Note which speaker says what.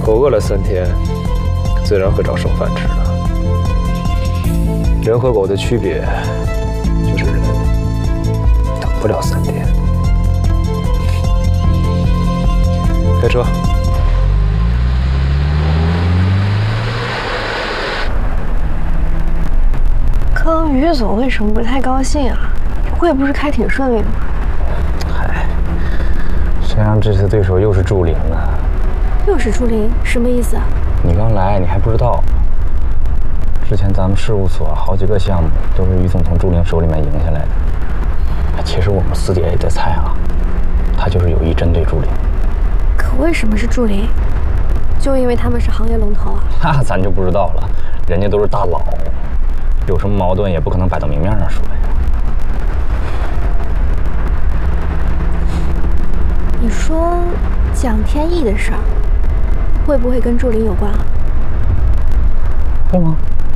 Speaker 1: 狗饿了3天，自然会找剩饭吃的。人和狗的区别，就是人等不了3天。开车。
Speaker 2: 可于总为什么不太高兴啊？会不是开挺顺利的吗？
Speaker 3: 嗨，谁让这次对手又是祝玲呢？
Speaker 2: 又是祝玲，什么意思啊？
Speaker 3: 你刚来，你还不知道。之前咱们事务所好几个项目都是于总从祝玲手里面赢下来的。其实我们私底下也在猜啊，他就是有意针对祝玲。
Speaker 2: 可为什么是祝玲？就因为他们是行业龙头啊？
Speaker 3: 那咱就不知道了，人家都是大佬，有什么矛盾也不可能摆到明面上说呀。
Speaker 2: 你说蒋天翼的事儿，会不会跟祝玲有关啊？
Speaker 3: 会吗？